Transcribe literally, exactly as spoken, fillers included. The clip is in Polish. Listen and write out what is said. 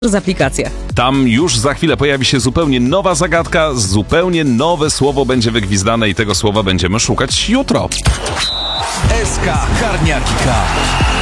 z aplikację. Tam już za chwilę pojawi się zupełnie nowa zagadka, zupełnie nowe słowo będzie wygwizdane i tego słowa będziemy szukać jutro. S K Harniaki K.